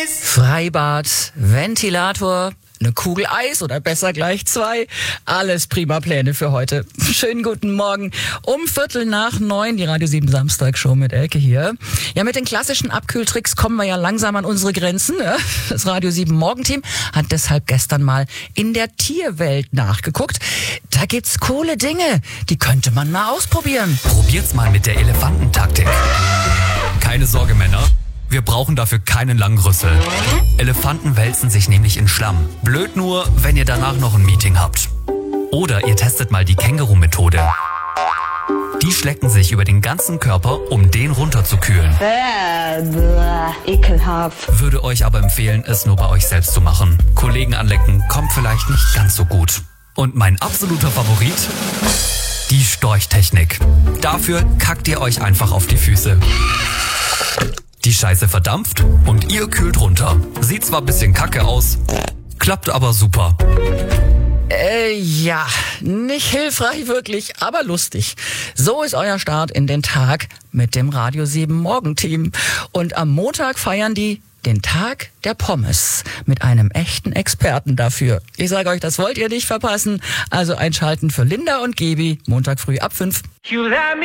Freibad, Ventilator, eine Kugel Eis oder besser gleich 2. Alles prima Pläne für heute. Schönen guten Morgen. Um 8:45 die Radio 7 Samstagshow mit Elke hier. Ja, mit den klassischen Abkühltricks kommen wir ja langsam an unsere Grenzen. Ja? Das Radio 7 Morgenteam hat deshalb gestern mal in der Tierwelt nachgeguckt. Da gibt's coole Dinge. Die könnte man mal ausprobieren. Probiert's mal mit der Elefantentaktik. Keine Sorge, Männer. Wir brauchen dafür keinen langen Rüssel. Elefanten wälzen sich nämlich in Schlamm. Blöd nur, wenn ihr danach noch ein Meeting habt. Oder ihr testet mal die Känguru-Methode. Die schlecken sich über den ganzen Körper, um den runterzukühlen. Ekelhaft. Würde euch aber empfehlen, es nur bei euch selbst zu machen. Kollegen anlecken kommt vielleicht nicht ganz so gut. Und mein absoluter Favorit? Die Storchtechnik. Dafür kackt ihr euch einfach auf die Füße. Die Scheiße verdampft und ihr kühlt runter. Sieht zwar ein bisschen kacke aus, klappt aber super. Ja, nicht hilfreich wirklich, aber lustig. So ist euer Start in den Tag mit dem Radio 7 Morgenteam. Und am Montag feiern die den Tag der Pommes mit einem echten Experten dafür. Ich sage euch, das wollt ihr nicht verpassen. Also einschalten für Linda und Gebi, Montag früh ab 5.